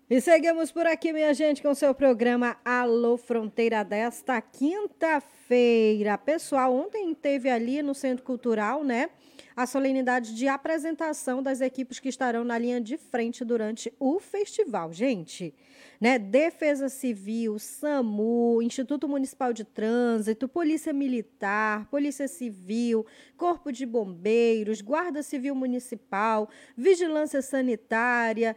E seguimos por aqui, minha gente, com o seu programa Alô Fronteira desta quinta-feira. Pessoal, ontem teve ali no Centro Cultural, né, a solenidade de apresentação das equipes que estarão na linha de frente durante o festival. Gente, né, Defesa Civil, SAMU, Instituto Municipal de Trânsito, Polícia Militar, Polícia Civil, Corpo de Bombeiros, Guarda Civil Municipal, Vigilância Sanitária,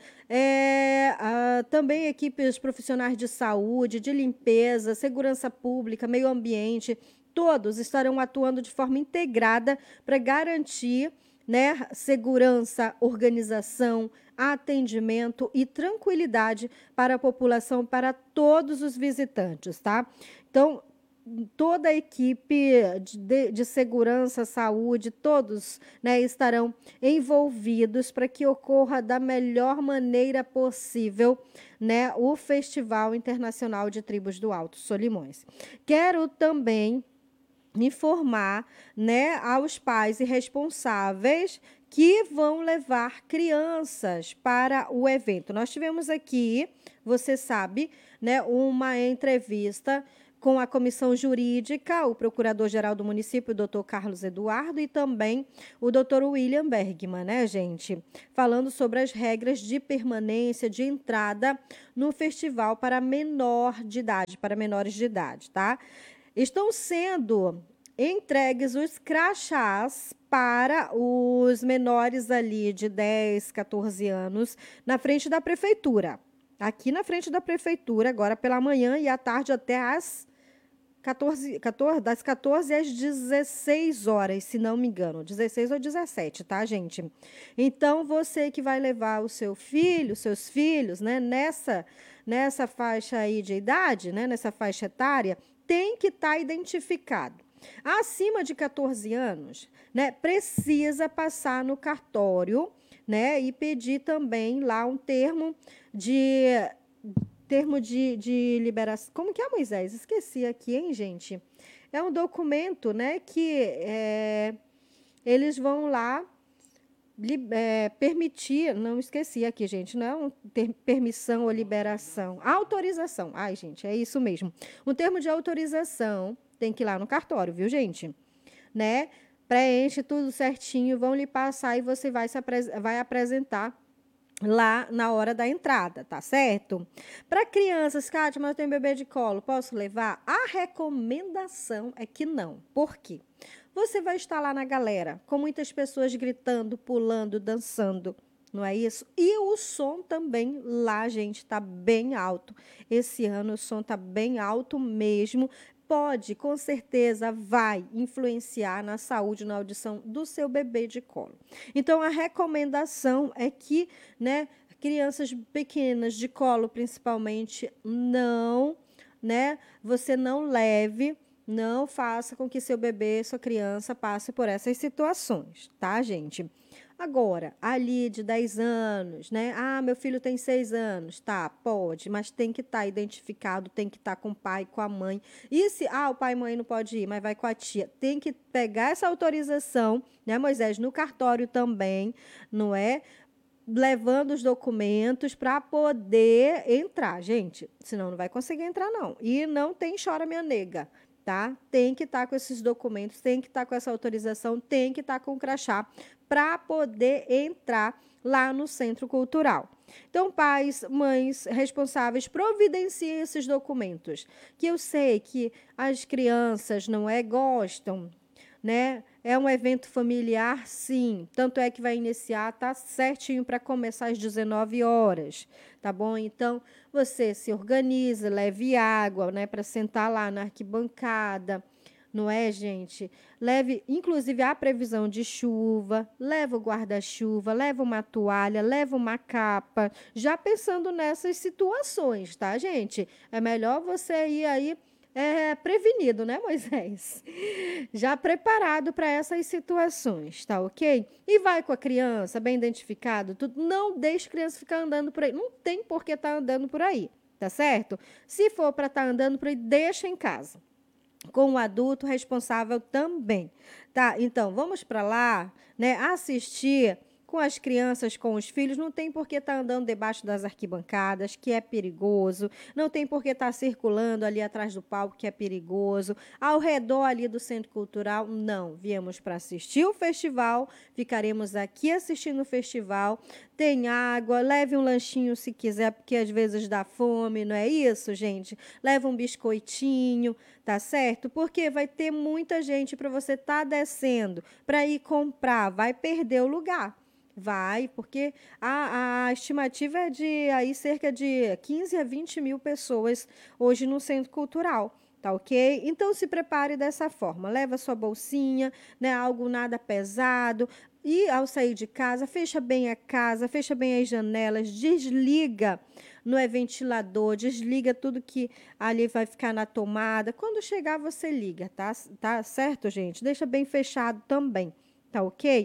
também equipes profissionais de saúde, de limpeza, segurança pública, meio ambiente, todos estarão atuando de forma integrada para garantir, né, segurança, organização, atendimento e tranquilidade para a população, para todos os visitantes, tá? Então, toda a equipe de segurança, saúde, todos, né, estarão envolvidos para que ocorra da melhor maneira possível, né, o Festival Internacional de Tribos do Alto Solimões. Quero também informar, né, aos pais e responsáveis que vão levar crianças para o evento. Nós tivemos aqui, você sabe, né, uma entrevista com a comissão jurídica, o procurador-geral do município, o doutor Carlos Eduardo, e também o doutor William Bergman, né, gente? Falando sobre as regras de permanência, de entrada no festival para menor de idade, para menores de idade, tá? Estão sendo entregues os crachás para os menores ali de 10, 14 anos na frente da prefeitura. Aqui na frente da prefeitura, agora pela manhã e à tarde até às 14, das 14 às 16 horas, se não me engano, 16 ou 17, tá, gente? Então, você que vai levar o seu filho, seus filhos, né, nessa faixa aí de idade, né, nessa faixa etária, tem que estar identificado. Acima de 14 anos, né, precisa passar no cartório, né, e pedir também lá um de termo de liberação. Como que é, Moisés? Esqueci aqui, hein, gente? É um documento, né, que eles vão lá permitir, não esqueci aqui, gente, não é permissão ou liberação, autorização. Ai, gente, é isso mesmo. Um termo de autorização tem que ir lá no cartório, viu, gente? Né? Preenche tudo certinho, vão lhe passar e você vai apresentar lá na hora da entrada, tá certo? Para crianças, Kátia, mas eu tenho bebê de colo, posso levar? A recomendação é que não. Por quê? Você vai estar lá na galera, com muitas pessoas gritando, pulando, dançando, não é isso? E o som também lá, gente, está bem alto. Esse ano o som está bem alto mesmo. Pode, com certeza, vai influenciar na saúde, na audição do seu bebê de colo. Então, a recomendação é que, né, crianças pequenas de colo, principalmente, não, né, você não leve, não faça com que seu bebê, sua criança passe por essas situações, tá, gente? Agora, ali de 10 anos, né? Ah, meu filho tem 6 anos. Tá, pode, mas tem que estar identificado, tem que estar com o pai, com a mãe. E se, o pai e mãe não pode ir, mas vai com a tia. Tem que pegar essa autorização, né, Moisés, no cartório também, não é? Levando os documentos para poder entrar, gente. Senão não vai conseguir entrar, não. E não tem chora, minha nega, tá? Tem que estar com esses documentos, tem que estar com essa autorização, tem que estar com o crachá para poder entrar lá no centro cultural. Então, pais, mães responsáveis, providenciem esses documentos, que eu sei que as crianças não gostam, né? É um evento familiar, sim. Tanto é que vai iniciar, tá certinho para começar às 19 horas, tá bom? Então, você se organiza, leve água, né, para sentar lá na arquibancada, não é, gente? Leve, inclusive, a previsão de chuva, leva o guarda-chuva, leva uma toalha, leva uma capa, já pensando nessas situações, tá, gente? É melhor você ir aí prevenido, né, Moisés? Já preparado para essas situações, tá ok? E vai com a criança, bem identificado, tudo. Não deixe a criança ficar andando por aí. Não tem por que estar andando por aí, tá certo? Se for para estar andando por aí, deixa em casa com o adulto responsável também, tá? Então, vamos para lá, né, assistir com as crianças, com os filhos, não tem por que estar andando debaixo das arquibancadas, que é perigoso, não tem por que estar circulando ali atrás do palco, que é perigoso, ao redor ali do Centro Cultural, não. Viemos para assistir o festival, ficaremos aqui assistindo o festival, tem água, leve um lanchinho se quiser, porque às vezes dá fome, não é isso, gente? Leva um biscoitinho, tá certo? Porque vai ter muita gente para você estar descendo, para ir comprar, vai perder o lugar. Vai, porque a estimativa é de aí cerca de 15 a 20 mil pessoas hoje no Centro Cultural. Tá ok? Então se prepare dessa forma. Leva sua bolsinha, né? Algo nada pesado. E ao sair de casa, fecha bem a casa, fecha bem as janelas, desliga no ventilador, desliga tudo que ali vai ficar na tomada. Quando chegar, você liga, tá? Tá certo, gente? Deixa bem fechado também, tá ok?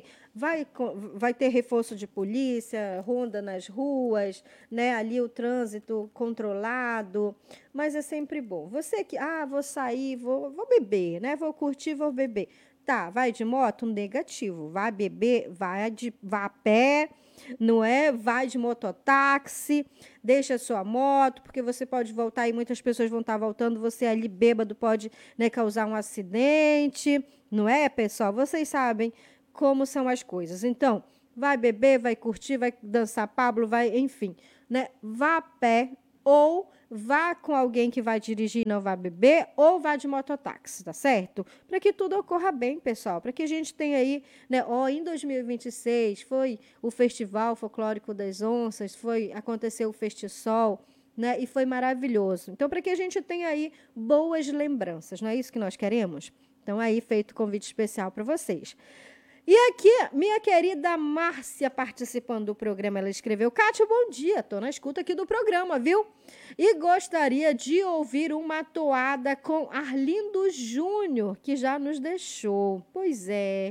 Vai ter reforço de polícia, ronda nas ruas, né? Ali o trânsito controlado, mas é sempre bom. Você que, vou sair, vou beber, né? Vou curtir, vou beber. Tá, vai de moto? Negativo. Vai beber, vai a pé, não é? Vai de mototáxi, deixa a sua moto, porque você pode voltar e muitas pessoas vão estar voltando, você ali bêbado pode, né, causar um acidente, não é, pessoal? Vocês sabem como são as coisas. Então, vai beber, vai curtir, vai dançar Pablo, vai, enfim, né? Vá a pé ou vá com alguém que vai dirigir e não vai beber, ou vá de mototáxi, tá certo? Para que tudo ocorra bem, pessoal. Para que a gente tenha aí, né? Em 2026 foi o Festival Folclórico das Onças, aconteceu o Festisol, né? E foi maravilhoso. Então, para que a gente tenha aí boas lembranças, não é isso que nós queremos? Então, aí, feito convite especial para vocês. E aqui, minha querida Márcia participando do programa, ela escreveu: Cátia, bom dia, estou na escuta aqui do programa, viu? E gostaria de ouvir uma toada com Arlindo Júnior, que já nos deixou. Pois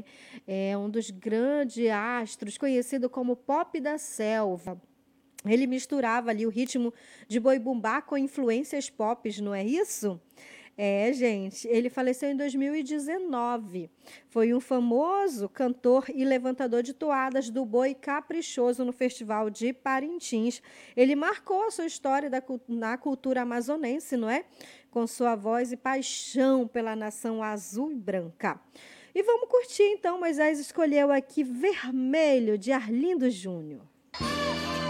é um dos grandes astros, conhecido como Pop da Selva. Ele misturava ali o ritmo de boi-bumbá com influências pop, não é isso? Gente, ele faleceu em 2019. Foi um famoso cantor e levantador de toadas do boi caprichoso no Festival de Parintins. Ele marcou a sua história na cultura amazonense, não é? Com sua voz e paixão pela nação azul e branca. E vamos curtir, então. Moisés escolheu aqui Vermelho, de Arlindo Júnior.